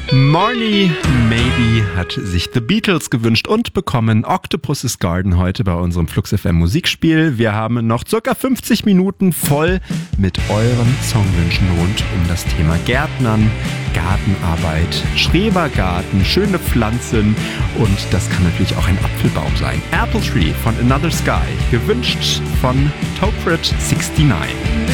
Morny Maybe hat sich The Beatles gewünscht und bekommen Octopus's Garden heute bei unserem Flux FM Musikspiel. Wir haben noch circa 50 Minuten voll mit euren Songwünschen rund um das Thema Gärtnern, Gartenarbeit, Schrebergarten, schöne Pflanzen und das kann natürlich auch ein Apfelbaum sein. Apple Tree von Another Sky, gewünscht von Toprid69.